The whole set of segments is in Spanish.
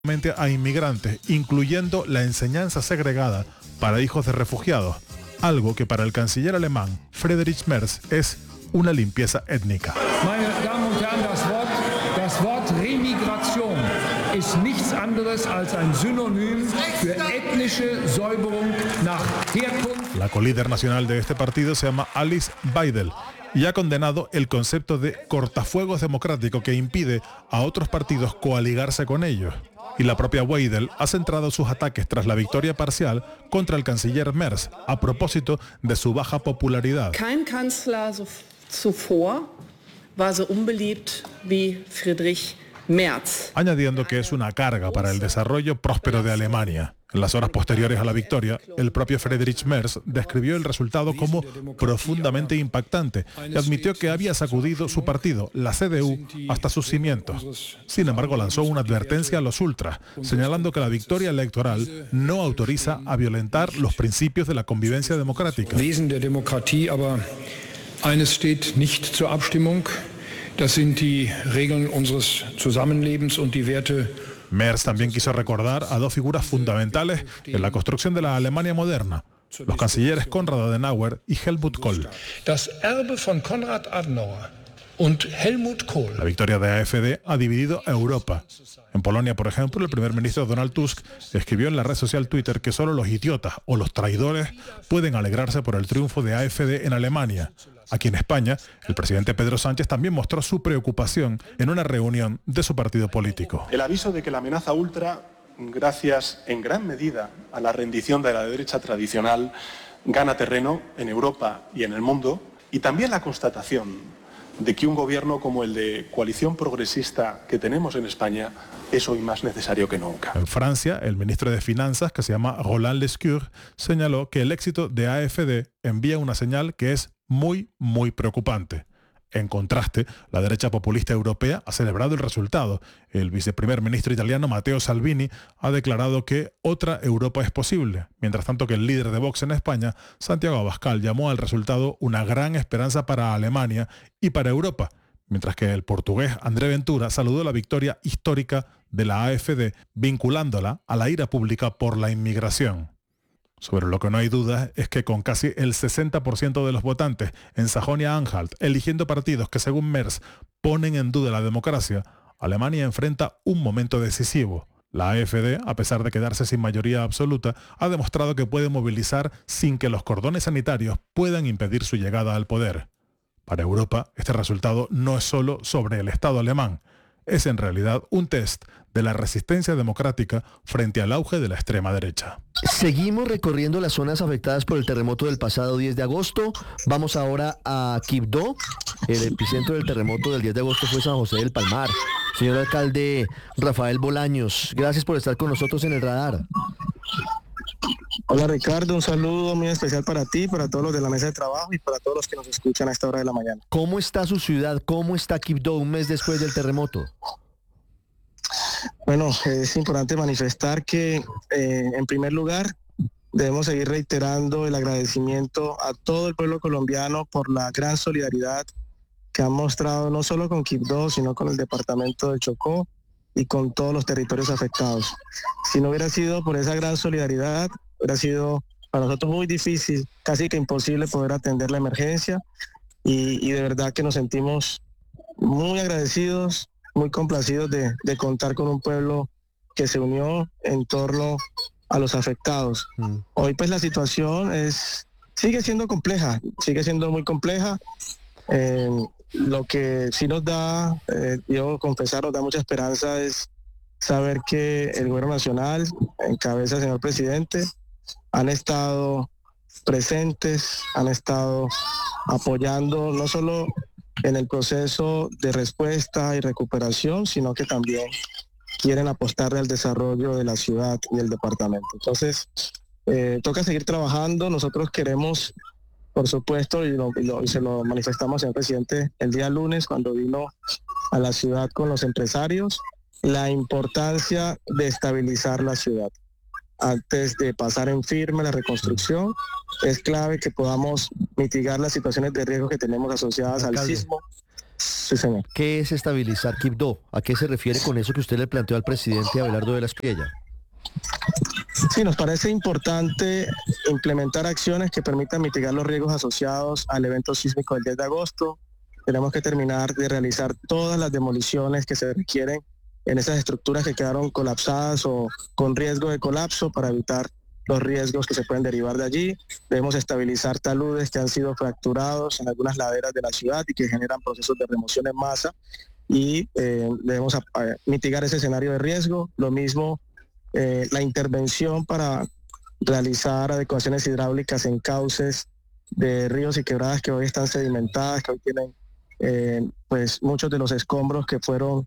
a inmigrantes, incluyendo la enseñanza segregada para hijos de refugiados, algo que para el canciller alemán Friedrich Merz es una limpieza étnica. Meine Damen und Herren, das Wort Remigration ist nichts anderes als ein Synonym für ethnische Säuberung nach Herkunft. La colíder nacional de este partido se llama Alice Weidel y ha condenado el concepto de cortafuegos democrático que impide a otros partidos coaligarse con ellos. Y la propia Weidel ha centrado sus ataques tras la victoria parcial contra el canciller Merz a propósito de su baja popularidad. Kein Kanzler zuvor war so unbeliebt wie Friedrich Merz. Añadiendo que es una carga para el desarrollo próspero de Alemania. En las horas posteriores a la victoria, el propio Friedrich Merz describió el resultado como profundamente impactante y admitió que había sacudido su partido, la CDU, hasta sus cimientos. Sin embargo, lanzó una advertencia a los ultras, señalando que la victoria electoral no autoriza a violentar los principios de la convivencia democrática. Wesen der Demokratie, aber eines steht nicht zur Abstimmung. Das sind die Regeln unseres Zusammenlebens und die Werte. Merz también quiso recordar a dos figuras fundamentales en la construcción de la Alemania moderna, los cancilleres Konrad Adenauer y Helmut Kohl. Das Erbe von Konrad Adenauer und Helmut Kohl. La victoria de AfD ha dividido a Europa. En Polonia, por ejemplo, el primer ministro Donald Tusk escribió en la red social Twitter que solo los idiotas o los traidores pueden alegrarse por el triunfo de AfD en Alemania. Aquí en España, el presidente Pedro Sánchez también mostró su preocupación en una reunión de su partido político. El aviso de que la amenaza ultra, gracias en gran medida a la rendición de la derecha tradicional, gana terreno en Europa y en el mundo, y también la constatación de que un gobierno como el de coalición progresista que tenemos en España es hoy más necesario que nunca. En Francia, el ministro de Finanzas, que se llama Roland Lescure, señaló que el éxito de AfD envía una señal que es muy preocupante. En contraste, la derecha populista europea ha celebrado el resultado. El viceprimer ministro italiano Matteo Salvini ha declarado que otra Europa es posible, mientras tanto que el líder de Vox en España, Santiago Abascal, llamó al resultado una gran esperanza para Alemania y para Europa, mientras que el portugués André Ventura saludó la victoria histórica de la AfD, vinculándola a la ira pública por la inmigración. Sobre lo que no hay duda es que con casi el 60% de los votantes en Sajonia-Anhalt eligiendo partidos que según Merz ponen en duda la democracia, Alemania enfrenta un momento decisivo. La AfD, a pesar de quedarse sin mayoría absoluta, ha demostrado que puede movilizar sin que los cordones sanitarios puedan impedir su llegada al poder. Para Europa, este resultado no es solo sobre el Estado alemán, es en realidad un test de la resistencia democrática frente al auge de la extrema derecha. Seguimos recorriendo las zonas afectadas por el terremoto del pasado 10 de agosto. Vamos ahora a Quibdó. El epicentro del terremoto del 10 de agosto fue San José del Palmar. Señor alcalde Rafael Bolaños, gracias por estar con nosotros en el radar. Hola Ricardo, un saludo muy especial para ti, para todos los de la mesa de trabajo y para todos los que nos escuchan a esta hora de la mañana. ¿Cómo está su ciudad? ¿Cómo está Quibdó un mes después del terremoto? Bueno, es importante manifestar que en primer lugar debemos seguir reiterando el agradecimiento a todo el pueblo colombiano por la gran solidaridad que han mostrado no solo con Quibdó, sino con el departamento de Chocó y con todos los territorios afectados. Si no hubiera sido por esa gran solidaridad, hubiera sido para nosotros muy difícil, casi que imposible poder atender la emergencia y de verdad que nos sentimos muy agradecidos, muy complacidos de contar con un pueblo que se unió en torno a los afectados. Hoy pues la situación sigue siendo compleja, sigue siendo muy compleja. Lo que sí nos da, yo confesar, nos da mucha esperanza es saber que el gobierno nacional, en cabeza del señor presidente, han estado presentes, han estado apoyando no solo en el proceso de respuesta y recuperación, sino que también quieren apostarle al desarrollo de la ciudad y el departamento. Entonces, toca seguir trabajando. Nosotros queremos, por supuesto, y se lo manifestamos al presidente el día lunes cuando vino a la ciudad con los empresarios, la importancia de estabilizar la ciudad. Antes de pasar en firme la reconstrucción, es clave que podamos mitigar las situaciones de riesgo que tenemos asociadas al sismo, Sí, señor. ¿Qué es estabilizar Quibdó? ¿A qué se refiere con eso que usted le planteó al presidente Abelardo de la Espriella? Sí, nos parece importante implementar acciones que permitan mitigar los riesgos asociados al evento sísmico del 10 de agosto. Tenemos que terminar de realizar todas las demoliciones que se requieren en esas estructuras que quedaron colapsadas o con riesgo de colapso para evitar los riesgos que se pueden derivar de allí. Debemos estabilizar taludes que han sido fracturados en algunas laderas de la ciudad y que generan procesos de remoción en masa y debemos mitigar ese escenario de riesgo. Lo mismo la intervención para realizar adecuaciones hidráulicas en cauces de ríos y quebradas que hoy están sedimentadas, que hoy tienen pues muchos de los escombros que fueron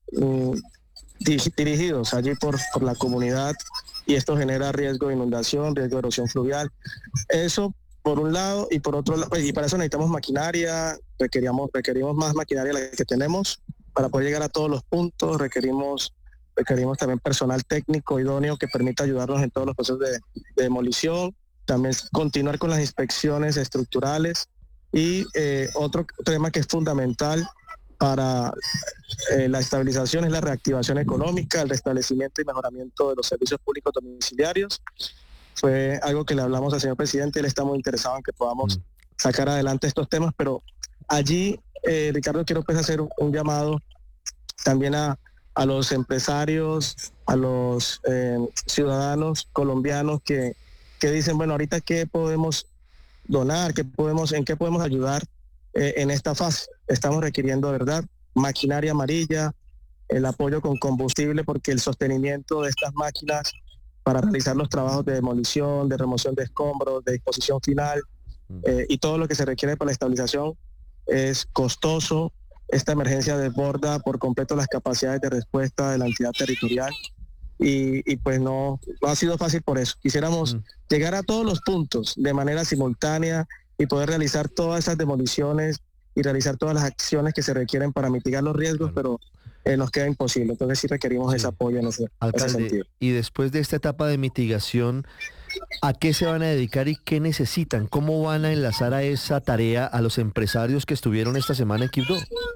dirigidos allí por la comunidad, y esto genera riesgo de inundación, riesgo de erosión fluvial. Eso por un lado, y por otro lado, y para eso necesitamos maquinaria, requerimos más maquinaria de la que tenemos para poder llegar a todos los puntos. Requerimos también personal técnico idóneo que permita ayudarnos en todos los procesos de demolición, también continuar con las inspecciones estructurales y otro tema que es fundamental para la estabilización es la reactivación económica, el restablecimiento y mejoramiento de los servicios públicos domiciliarios. Fue algo que le hablamos al señor presidente, él está muy interesado en que podamos sacar adelante estos temas, pero allí, Ricardo, quiero pues hacer un llamado también a los empresarios, a los ciudadanos colombianos que dicen, bueno, ahorita qué podemos donar, en qué podemos ayudar en esta fase. Estamos requiriendo, de verdad, maquinaria amarilla, el apoyo con combustible, porque el sostenimiento de estas máquinas para realizar los trabajos de demolición, de remoción de escombros, de disposición final y todo lo que se requiere para la estabilización es costoso. Esta emergencia desborda por completo las capacidades de respuesta de la entidad territorial y pues no ha sido fácil por eso. Quisiéramos llegar a todos los puntos de manera simultánea y poder realizar todas esas demoliciones y realizar todas las acciones que se requieren para mitigar los riesgos, pero nos queda imposible. Entonces sí requerimos ese apoyo en ese sentido. Y después de esta etapa de mitigación, ¿a qué se van a dedicar y qué necesitan? ¿Cómo van a enlazar a esa tarea a los empresarios que estuvieron esta semana en Quibdó?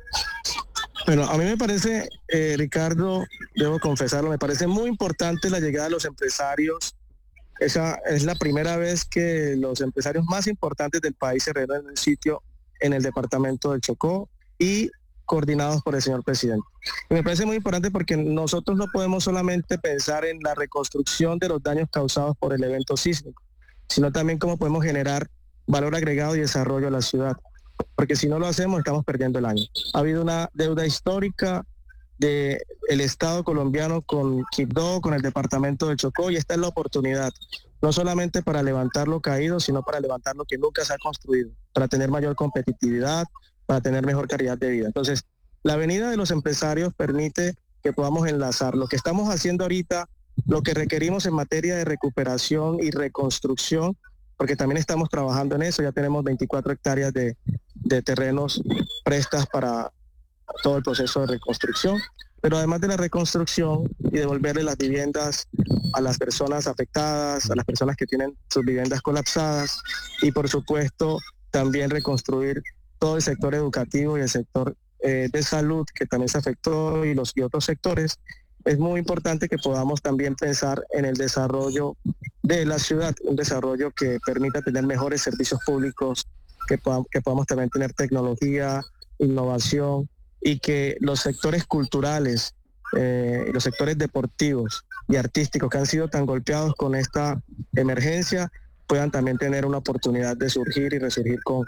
Bueno, a mí me parece, Ricardo, debo confesarlo, me parece muy importante la llegada de los empresarios. Esa es la primera vez que los empresarios más importantes del país se reúnen en un sitio en el departamento del Chocó y coordinados por el señor presidente. Y me parece muy importante porque nosotros no podemos solamente pensar en la reconstrucción de los daños causados por el evento sísmico, sino también cómo podemos generar valor agregado y desarrollo a la ciudad. Porque si no lo hacemos, estamos perdiendo el año. Ha habido una deuda histórica del Estado colombiano con Quibdó, con el departamento del Chocó, y esta es la oportunidad, no solamente para levantar lo caído, sino para levantar lo que nunca se ha construido, para tener mayor competitividad, para tener mejor calidad de vida. Entonces, la venida de los empresarios permite que podamos enlazar lo que estamos haciendo ahorita, lo que requerimos en materia de recuperación y reconstrucción, porque también estamos trabajando en eso. Ya tenemos 24 hectáreas de terrenos prestas para todo el proceso de reconstrucción, pero además de la reconstrucción y devolverle las viviendas a las personas afectadas, a las personas que tienen sus viviendas colapsadas, y por supuesto también reconstruir todo el sector educativo y el sector de salud que también se afectó y otros sectores. Es muy importante que podamos también pensar en el desarrollo de la ciudad, un desarrollo que permita tener mejores servicios públicos, que podamos también tener tecnología, innovación, y que los sectores culturales, los sectores deportivos y artísticos que han sido tan golpeados con esta emergencia puedan también tener una oportunidad de surgir y resurgir con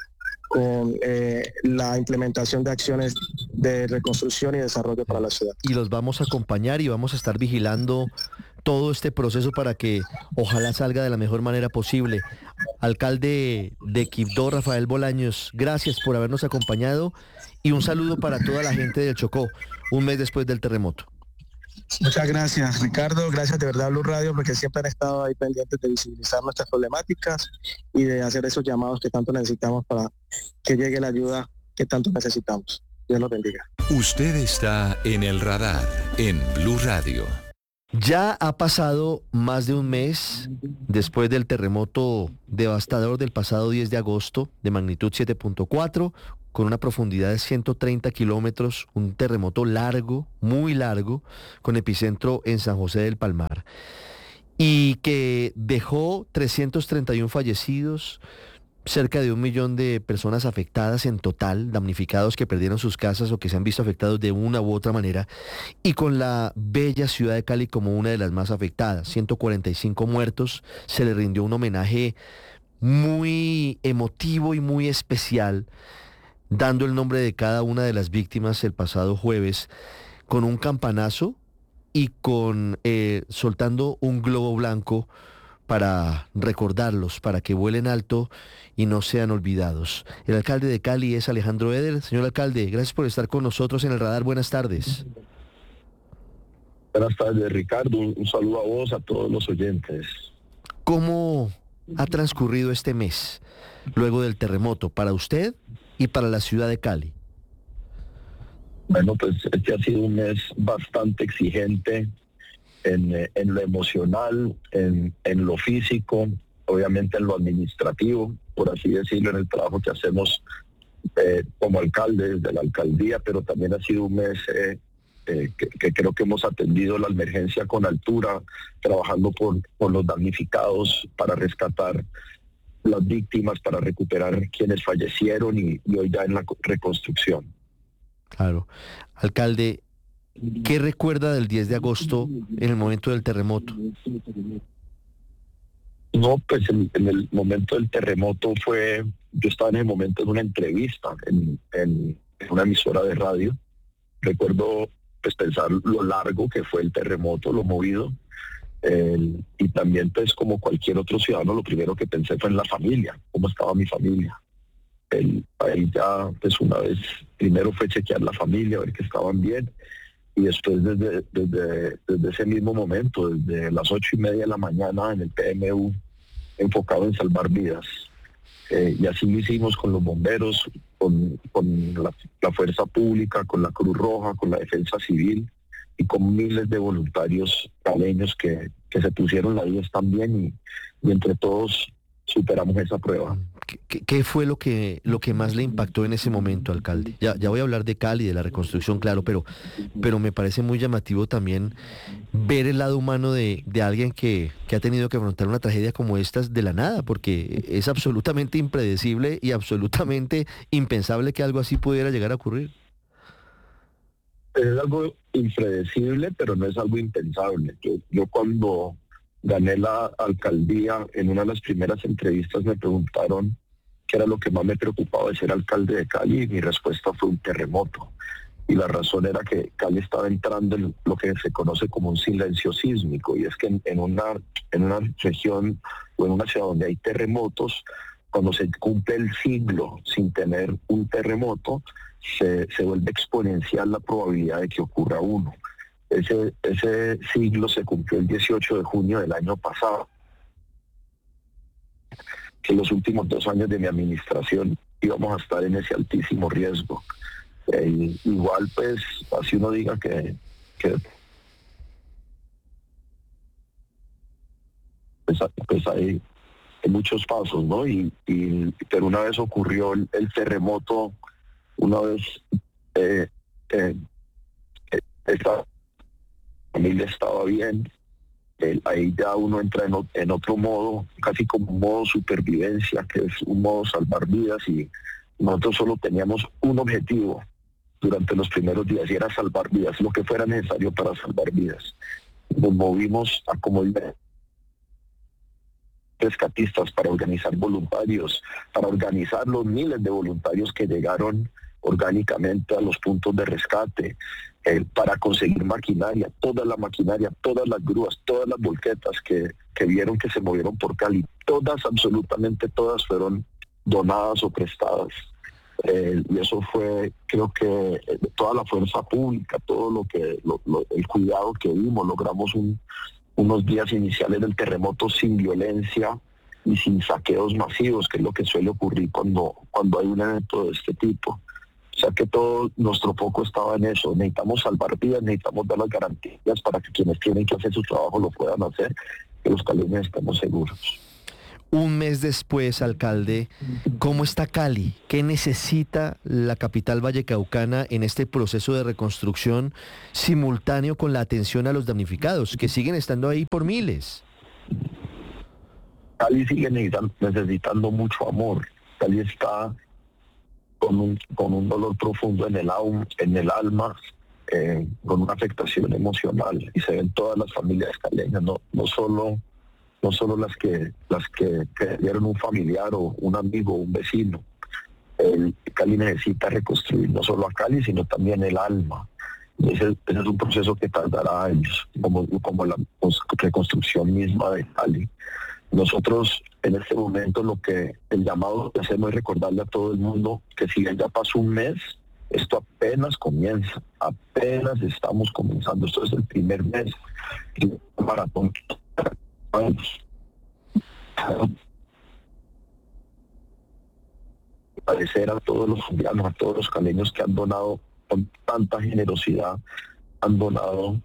la implementación de acciones de reconstrucción y desarrollo para la ciudad. Y los vamos a acompañar y vamos a estar vigilando todo este proceso para que ojalá salga de la mejor manera posible. Alcalde de Quibdó, Rafael Bolaños, gracias por habernos acompañado y un saludo para toda la gente del Chocó, un mes después del terremoto. Muchas gracias, Ricardo. Gracias de verdad a Blue Radio, porque siempre han estado ahí pendientes de visibilizar nuestras problemáticas y de hacer esos llamados que tanto necesitamos para que llegue la ayuda que tanto necesitamos. Dios los bendiga. Usted está en el radar en Blue Radio. Ya ha pasado más de un mes después del terremoto devastador del pasado 10 de agosto de magnitud 7.4, con una profundidad de 130 kilómetros, un terremoto largo, muy largo, con epicentro en San José del Palmar, y que dejó 331 fallecidos, cerca de 1 millón de personas afectadas en total, damnificados que perdieron sus casas o que se han visto afectados de una u otra manera, y con la bella ciudad de Cali como una de las más afectadas. 145 muertos, se le rindió un homenaje muy emotivo y muy especial, dando el nombre de cada una de las víctimas el pasado jueves, con un campanazo y con soltando un globo blanco para recordarlos, para que vuelen alto y no sean olvidados. El alcalde de Cali es Alejandro Eder. Señor alcalde, gracias por estar con nosotros en el radar. Buenas tardes. Buenas tardes, Ricardo. Un saludo a vos, a todos los oyentes. ¿Cómo ha transcurrido este mes luego del terremoto para usted y para la ciudad de Cali? Bueno, pues este ha sido un mes bastante exigente en lo emocional, en lo físico, obviamente en lo administrativo, por así decirlo, en el trabajo que hacemos como alcalde, de la alcaldía, pero también ha sido un mes que creo que hemos atendido la emergencia con altura, trabajando por los damnificados para rescatar las víctimas, para recuperar quienes fallecieron y hoy ya en la reconstrucción. Claro. Alcalde, ¿qué recuerda del 10 de agosto en el momento del terremoto? No, pues en el momento del terremoto yo estaba en el momento en una entrevista en una emisora de radio. Recuerdo pues pensar lo largo que fue el terremoto, lo movido, y también pues como cualquier otro ciudadano lo primero que pensé fue en la familia, cómo estaba mi familia. Ahí ya pues una vez, primero fue chequear la familia, ver que estaban bien, y después desde ese mismo momento, desde las 8:30 de la mañana en el PMU, enfocado en salvar vidas. Y así lo hicimos con los bomberos, con la fuerza pública, con la Cruz Roja, con la Defensa Civil y con miles de voluntarios caleños que se pusieron las 10 también y entre todos superamos esa prueba. ¿Qué fue lo que más le impactó en ese momento, alcalde? Ya voy a hablar de Cali, de la reconstrucción, claro, pero me parece muy llamativo también ver el lado humano de alguien que ha tenido que afrontar una tragedia como esta de la nada, porque es absolutamente impredecible y absolutamente impensable que algo así pudiera llegar a ocurrir. Es algo impredecible, pero no es algo impensable. Yo cuando gané la alcaldía, en una de las primeras entrevistas me preguntaron qué era lo que más me preocupaba de ser alcalde de Cali, y mi respuesta fue un terremoto. Y la razón era que Cali estaba entrando en lo que se conoce como un silencio sísmico, y es que en una región o en una ciudad donde hay terremotos, cuando se cumple el siglo sin tener un terremoto, se vuelve exponencial la probabilidad de que ocurra uno. Ese siglo se cumplió el 18 de junio del año pasado. Que los últimos 2 años de mi administración íbamos a estar en ese altísimo riesgo. Igual, pues, así uno diga que pues hay muchos pasos, ¿no? Pero una vez ocurrió el terremoto, una vez esta familia estaba bien, ahí ya uno entra en otro modo, casi como un modo supervivencia, que es un modo salvar vidas, y nosotros solo teníamos un objetivo durante los primeros días, y era salvar vidas, lo que fuera necesario para salvar vidas. Nos movimos a como rescatistas para organizar voluntarios, para organizar los miles de voluntarios que llegaron orgánicamente a los puntos de rescate, para conseguir maquinaria, toda la maquinaria, todas las grúas, todas las volquetas que vieron que se movieron por Cali, todas, absolutamente todas fueron donadas o prestadas. Y eso fue, creo que toda la fuerza pública, todo el cuidado que dimos, logramos unos días iniciales del terremoto sin violencia y sin saqueos masivos, que es lo que suele ocurrir cuando hay un evento de este tipo. O sea que todo nuestro foco estaba en eso. Necesitamos salvar vidas, necesitamos dar las garantías para que quienes tienen que hacer su trabajo lo puedan hacer, que los caleños estemos seguros. Un mes después, alcalde, ¿cómo está Cali? ¿Qué necesita la capital vallecaucana en este proceso de reconstrucción simultáneo con la atención a los damnificados, que siguen estando ahí por miles? Cali sigue necesitando mucho amor. Cali está con un dolor profundo en el alma, con una afectación emocional, y se ven todas las familias caleñas, no solo las que perdieron un familiar o un amigo o un vecino. Cali necesita reconstruir no solo a Cali, sino también el alma. Ese es un proceso que tardará años, como la reconstrucción misma de Cali. Nosotros en este momento el llamado que hacemos es recordarle a todo el mundo que si bien ya pasó un mes, esto apenas comienza, apenas estamos comenzando. Esto es el primer mes de un maratón. Agradecer a todos los colombianos, a todos los caleños que han donado con tanta generosidad, han donado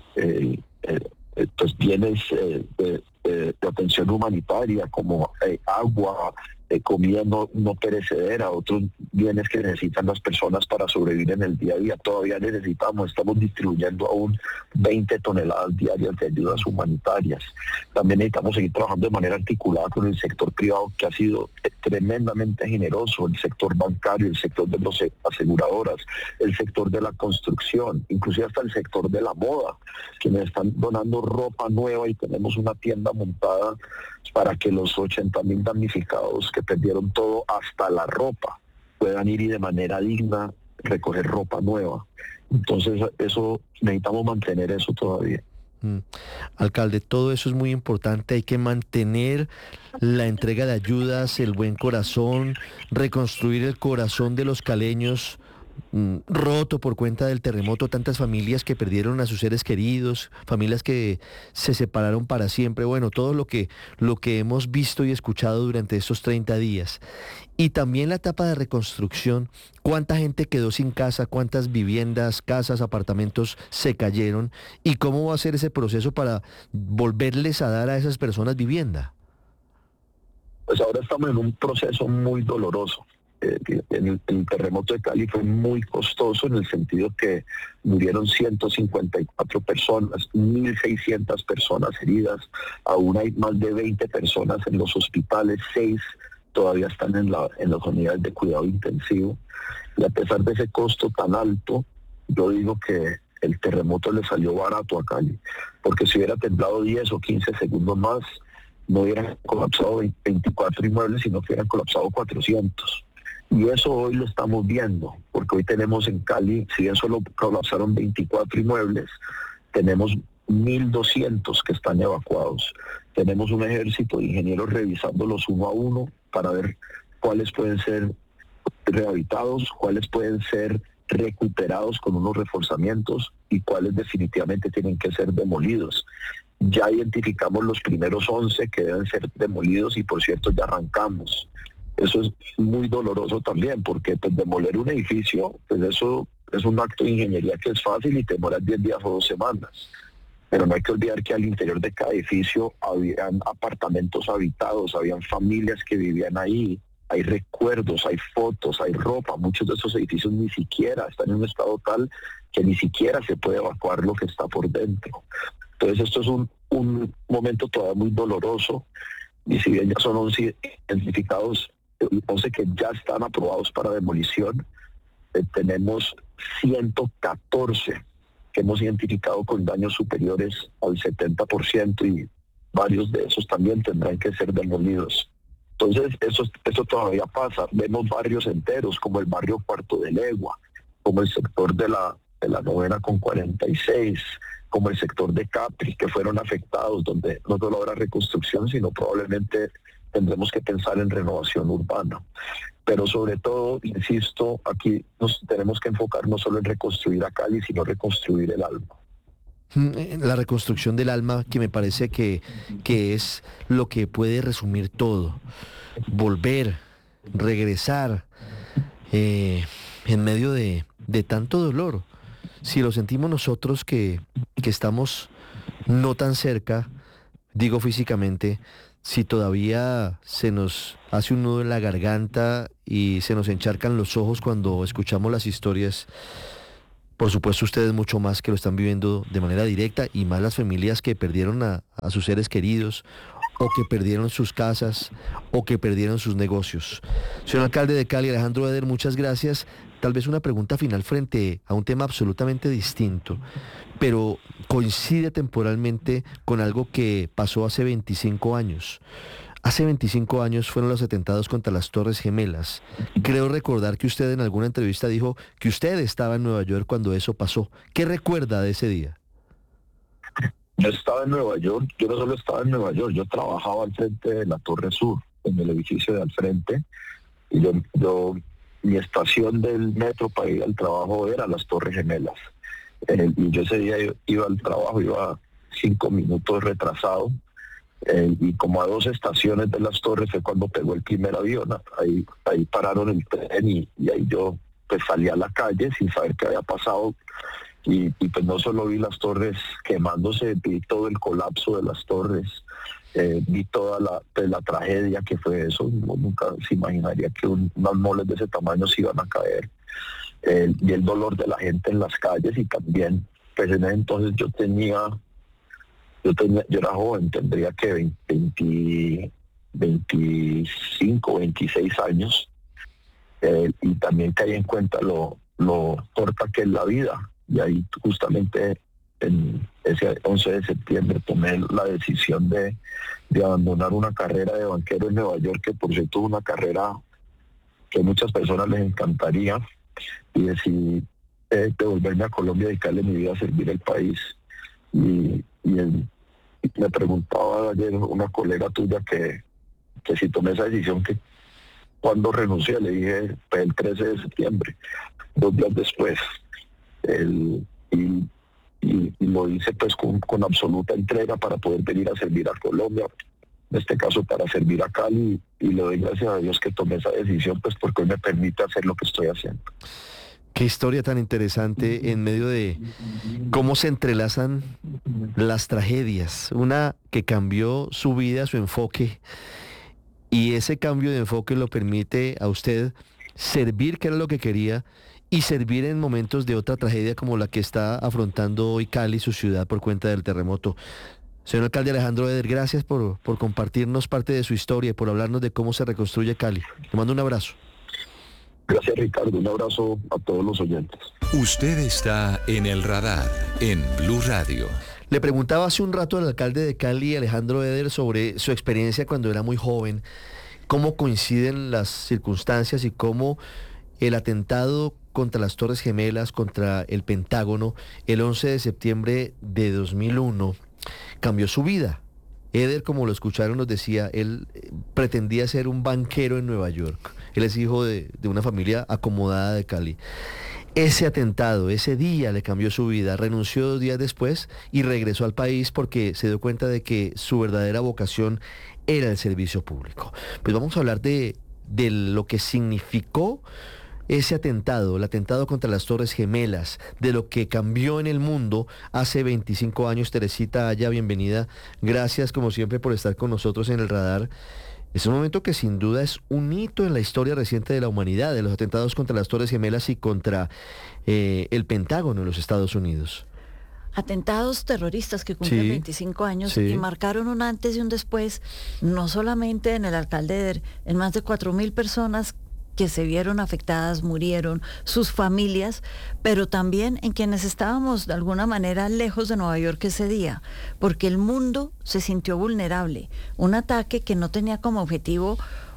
pues bienes de atención humanitaria como agua, comida no perecedera, otros bienes que necesitan las personas para sobrevivir en el día a día. Todavía estamos distribuyendo aún 20 toneladas diarias de ayudas humanitarias. También necesitamos seguir trabajando de manera articulada con el sector privado, que ha sido tremendamente generoso, el sector bancario, el sector de las aseguradoras, el sector de la construcción, inclusive hasta el sector de la moda, que me están donando ropa nueva, y tenemos una tienda montada para que los 80,000 damnificados que perdieron todo, hasta la ropa, puedan ir y de manera digna recoger ropa nueva. Entonces eso necesitamos mantener eso todavía. Alcalde, todo eso es muy importante, hay que mantener la entrega de ayudas, el buen corazón, reconstruir el corazón de los caleños roto por cuenta del terremoto, tantas familias que perdieron a sus seres queridos, familias que se separaron para siempre, bueno, todo lo que hemos visto y escuchado durante estos 30 días. Y también la etapa de reconstrucción, cuánta gente quedó sin casa, cuántas viviendas, casas, apartamentos se cayeron, y cómo va a ser ese proceso para volverles a dar a esas personas vivienda. Pues ahora estamos en un proceso muy doloroso. El terremoto de Cali fue muy costoso en el sentido que murieron 154 personas, 1.600 personas heridas, aún hay más de 20 personas en los hospitales, 6 todavía están en las unidades de cuidado intensivo, y a pesar de ese costo tan alto, yo digo que el terremoto le salió barato a Cali, porque si hubiera temblado 10 o 15 segundos más, no hubieran colapsado 24 inmuebles, sino que hubieran colapsado 400. Y eso hoy lo estamos viendo, porque hoy tenemos en Cali, si bien solo colapsaron 24 inmuebles, tenemos 1.200 que están evacuados. Tenemos un ejército de ingenieros revisándolos uno a uno para ver cuáles pueden ser rehabilitados, cuáles pueden ser recuperados con unos reforzamientos y cuáles definitivamente tienen que ser demolidos. Ya identificamos los primeros 11 que deben ser demolidos y, por cierto, ya arrancamos. Eso es muy doloroso también, porque pues, demoler un edificio, pues eso es un acto de ingeniería que es fácil y te demoras 10 días o 2 semanas. Pero no hay que olvidar que al interior de cada edificio habían apartamentos habitados, habían familias que vivían ahí, hay recuerdos, hay fotos, hay ropa. Muchos de esos edificios ni siquiera están en un estado tal que ni siquiera se puede evacuar lo que está por dentro. Entonces esto es un momento todavía muy doloroso, y si bien ya son 11 identificados, 11 que ya están aprobados para demolición, tenemos 114 que hemos identificado con daños superiores al 70%, y varios de esos también tendrán que ser demolidos. Entonces eso todavía pasa. Vemos barrios enteros como el barrio Cuarto de Legua, como el sector de la 9ª con 46, como el sector de Capri, que fueron afectados, donde no solo habrá reconstrucción, sino probablemente tendremos que pensar en renovación urbana. Pero sobre todo, insisto, aquí nos tenemos que enfocar no solo en reconstruir a Cali, sino reconstruir el alma. La reconstrucción del alma, que me parece que es lo que puede resumir todo. Volver, regresar, en medio de tanto dolor. Si lo sentimos nosotros que estamos no tan cerca, digo físicamente, si todavía se nos hace un nudo en la garganta y se nos encharcan los ojos cuando escuchamos las historias. Por supuesto, ustedes mucho más, que lo están viviendo de manera directa, y más las familias que perdieron a sus seres queridos, o que perdieron sus casas, o que perdieron sus negocios. Señor alcalde de Cali, Alejandro Eder, muchas gracias. Tal vez una pregunta final frente a un tema absolutamente distinto, pero coincide temporalmente con algo que pasó hace 25 años. Hace 25 años fueron los atentados contra las Torres Gemelas. Creo recordar que usted en alguna entrevista dijo que usted estaba en Nueva York cuando eso pasó. ¿Qué recuerda de ese día? Yo estaba en Nueva York, yo no solo estaba en Nueva York, yo trabajaba al frente de la Torre Sur, en el edificio de al frente, y mi estación del metro para ir al trabajo era las Torres Gemelas. Y yo ese día iba al trabajo, iba 5 minutos retrasado, y como a 2 estaciones de las Torres fue cuando pegó el primer avión. Ahí pararon el tren y ahí yo pues salí a la calle sin saber qué había pasado. Y pues no solo vi las torres quemándose, vi todo el colapso de las torres, vi toda la tragedia que fue eso. Uno nunca se imaginaría que unas moles de ese tamaño se iban a caer, y el dolor de la gente en las calles. Y también pues en ese entonces yo era joven, tendría que 25, 26 años, y también caí en cuenta lo corta que es la vida. Y ahí justamente en ese 11 de septiembre tomé la decisión de abandonar una carrera de banquero en Nueva York, que por cierto es una carrera que a muchas personas les encantaría, y decidí devolverme a Colombia y dedicarle mi vida a servir al país. Y me preguntaba ayer una colega tuya que si tomé esa decisión, que cuando renuncié. Le dije pues, el 13 de septiembre, 2 días después. Y lo hice pues con absoluta entrega para poder venir a servir a Colombia, en este caso para servir a Cali, y le doy gracias a Dios que tomé esa decisión, pues porque hoy me permite hacer lo que estoy haciendo. Qué historia tan interesante en medio de cómo se entrelazan las tragedias. Una que cambió su vida, su enfoque, y ese cambio de enfoque lo permite a usted servir, que era lo que quería, y servir en momentos de otra tragedia como la que está afrontando hoy Cali, su ciudad, por cuenta del terremoto. Señor alcalde Alejandro Eder, gracias por compartirnos parte de su historia y por hablarnos de cómo se reconstruye Cali. Le mando un abrazo. Gracias, Ricardo. Un abrazo a todos los oyentes. Usted está en el radar en Blue Radio. Le preguntaba hace un rato al alcalde de Cali, Alejandro Eder, sobre su experiencia cuando era muy joven, cómo coinciden las circunstancias y cómo el atentado contra las Torres Gemelas, contra el Pentágono, el 11 de septiembre de 2001, cambió su vida. Eder, como lo escucharon, nos decía, él pretendía ser un banquero en Nueva York. Él es hijo de una familia acomodada de Cali. Ese atentado, ese día le cambió su vida. Renunció 2 días después y regresó al país porque se dio cuenta de que su verdadera vocación era el servicio público. Pues vamos a hablar de lo que significó ese atentado, el atentado contra las Torres Gemelas, de lo que cambió en el mundo hace 25 años. Teresita Aya, bienvenida. Gracias, como siempre, por estar con nosotros en el radar. Es un momento que sin duda es un hito en la historia reciente de la humanidad, de los atentados contra las Torres Gemelas y contra el Pentágono en los Estados Unidos. Atentados terroristas que cumplen 25 años y marcaron un antes y un después, no solamente en el alcalde Eder, en más de 4.000 personas que se vieron afectadas, murieron, sus familias, pero también en quienes estábamos de alguna manera lejos de Nueva York ese día, porque el mundo se sintió vulnerable. Un ataque que no tenía como objetivo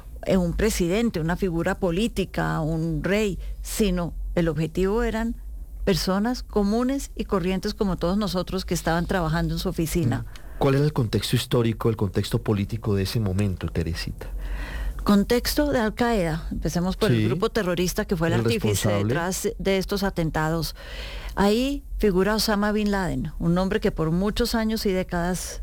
un presidente, una figura política, un rey, sino el objetivo eran personas comunes y corrientes como todos nosotros que estaban trabajando en su oficina. ¿Cuál era el contexto histórico, el contexto político de ese momento, Teresita? Contexto de Al Qaeda, empecemos por el grupo terrorista que fue el artífice detrás de estos atentados. Ahí figura Osama Bin Laden, un hombre que por muchos años y décadas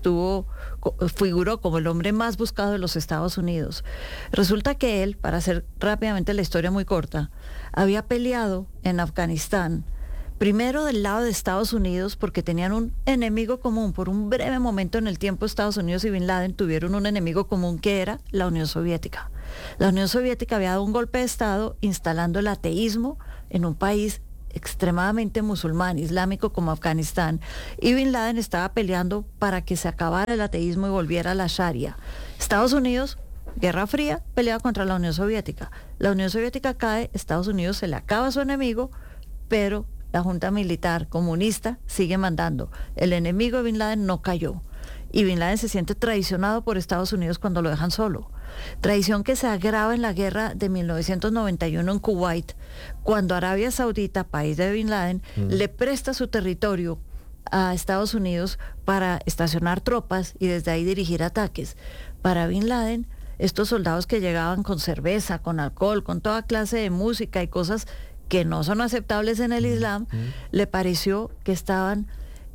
figuró como el hombre más buscado de los Estados Unidos. Resulta que él, para hacer rápidamente la historia muy corta, había peleado en Afganistán Primero del lado de Estados Unidos, porque tenían un enemigo común. Por un breve momento en el tiempo, Estados Unidos y Bin Laden tuvieron un enemigo común que era la Unión Soviética. La Unión Soviética había dado un golpe de Estado instalando el ateísmo en un país extremadamente musulmán, islámico como Afganistán, y Bin Laden estaba peleando para que se acabara el ateísmo y volviera a la Sharia. Estados Unidos, Guerra Fría, peleaba contra la Unión Soviética. La Unión Soviética cae, Estados Unidos se le acaba a su enemigo, pero la Junta Militar comunista sigue mandando. El enemigo de Bin Laden no cayó. Y Bin Laden se siente traicionado por Estados Unidos cuando lo dejan solo. Traición que se agrava en la guerra de 1991 en Kuwait, cuando Arabia Saudita, país de Bin Laden, le presta su territorio a Estados Unidos para estacionar tropas y desde ahí dirigir ataques. Para Bin Laden, estos soldados que llegaban con cerveza, con alcohol, con toda clase de música y cosas que no son aceptables en el Islam, le pareció que estaban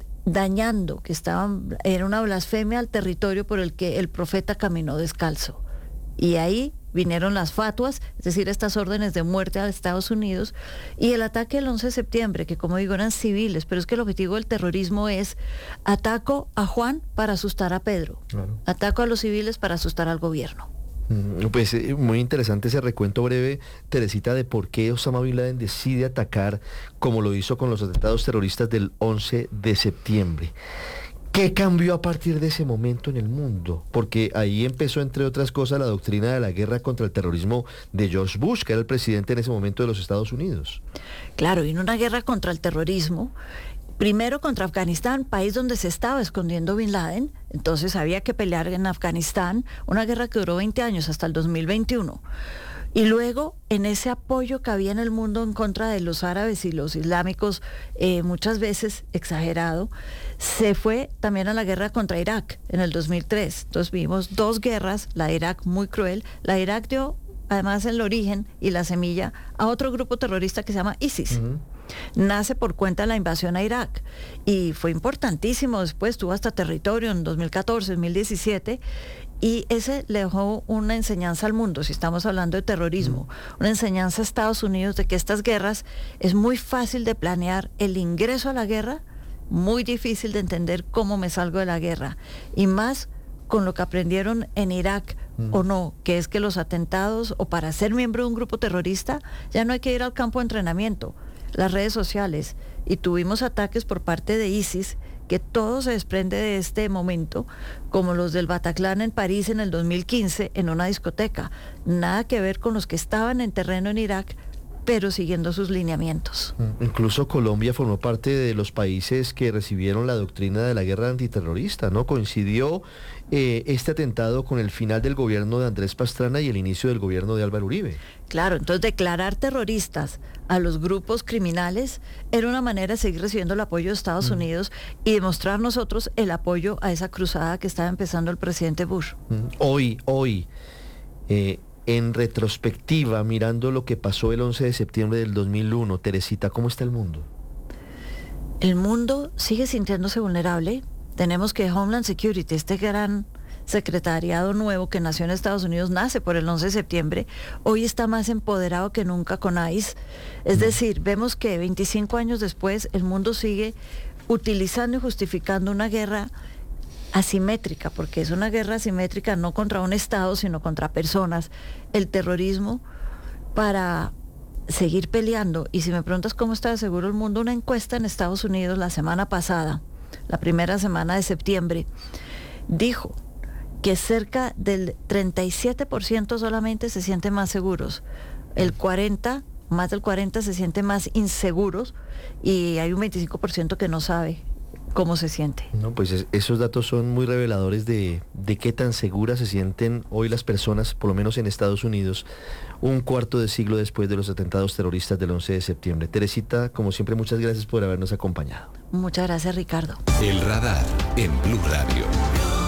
dañando, era una blasfemia al territorio por el que el profeta caminó descalzo. Y ahí vinieron las fatuas, es decir, estas órdenes de muerte a Estados Unidos, y el ataque del 11 de septiembre, que como digo eran civiles, pero es que el objetivo del terrorismo es: ataco a Juan para asustar a Pedro, claro. Ataco a los civiles para asustar al gobierno. Pues muy interesante ese recuento breve, Teresita, de por qué Osama Bin Laden decide atacar como lo hizo con los atentados terroristas del 11 de septiembre. ¿Qué cambió a partir de ese momento en el mundo? Porque ahí empezó, entre otras cosas, la doctrina de la guerra contra el terrorismo de George Bush, que era el presidente en ese momento de los Estados Unidos. Claro, y una guerra contra el terrorismo. Primero contra Afganistán, país donde se estaba escondiendo Bin Laden, entonces había que pelear en Afganistán, una guerra que duró 20 años hasta el 2021. Y luego, en ese apoyo que había en el mundo en contra de los árabes y los islámicos, muchas veces exagerado, se fue también a la guerra contra Irak en el 2003. Entonces vimos dos guerras, la de Irak muy cruel, la de Irak dio además el origen y la semilla a otro grupo terrorista que se llama ISIS. Nace por cuenta de la invasión a Irak y fue importantísimo, después tuvo hasta territorio en 2014, 2017, y ese le dejó una enseñanza al mundo, si estamos hablando de terrorismo, una enseñanza a Estados Unidos de que estas guerras es muy fácil de planear el ingreso a la guerra, muy difícil de entender cómo me salgo de la guerra, y más con lo que aprendieron en Irak o no, que es que los atentados, o para ser miembro de un grupo terrorista, ya no hay que ir al campo de entrenamiento, las redes sociales, y tuvimos ataques por parte de ISIS, que todo se desprende de este momento, como los del Bataclan en París en el 2015, en una discoteca, nada que ver con los que estaban en terreno en Irak, pero siguiendo sus lineamientos. Incluso Colombia formó parte de los países que recibieron la doctrina de la guerra antiterrorista, ¿no? Coincidió este atentado con el final del gobierno de Andrés Pastrana y el inicio del gobierno de Álvaro Uribe. Claro, entonces declarar terroristas a los grupos criminales era una manera de seguir recibiendo el apoyo de Estados Unidos y demostrar nosotros el apoyo a esa cruzada que estaba empezando el presidente Bush. Hoy, en retrospectiva, mirando lo que pasó el 11 de septiembre del 2001, Teresita, ¿cómo está el mundo? El mundo sigue sintiéndose vulnerable. Tenemos que Homeland Security, este gran secretariado nuevo que nació en Estados Unidos, nace por el 11 de septiembre, hoy está más empoderado que nunca con ICE. Es decir, vemos que 25 años después el mundo sigue utilizando y justificando una guerra asimétrica, porque es una guerra asimétrica no contra un Estado, sino contra personas, el terrorismo, para seguir peleando. Y si me preguntas cómo está de seguro el mundo, una encuesta en Estados Unidos la semana pasada, la primera semana de septiembre, dijo que cerca del 37% solamente se sienten más seguros, más del 40% se sienten más inseguros y hay un 25% que no sabe cómo se siente. No, pues esos datos son muy reveladores de qué tan seguras se sienten hoy las personas, por lo menos en Estados Unidos, un cuarto de siglo después de los atentados terroristas del 11 de septiembre. Teresita, como siempre, muchas gracias por habernos acompañado. Muchas gracias, Ricardo. El Radar en Blue Radio.